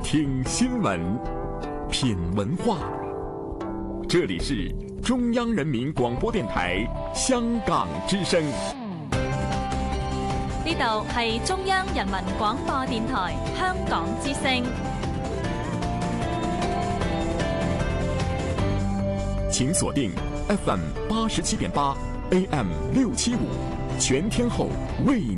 听新闻，品文化。这里是中央人民廣播電台香港之聲。 呢度係中央人民廣播電台香港之聲。 請鎖定 FM 87.8 AM 675，全天候為